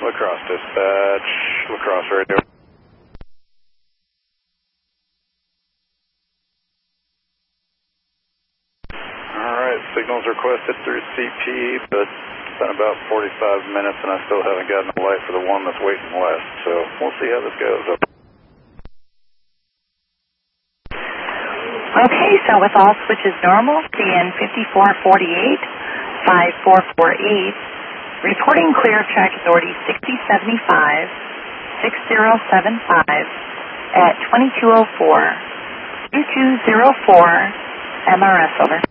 Lacrosse dispatch, Lacrosse radio. Alright, signals requested through CP, but it's been about 45 minutes and I still haven't gotten a light for the one that's waiting west, so we'll see how this goes. Okay, so with all switches normal, CN 5448, 5448, reporting clear track authority 6075, 6075 at 2204, 2204, MRS, over.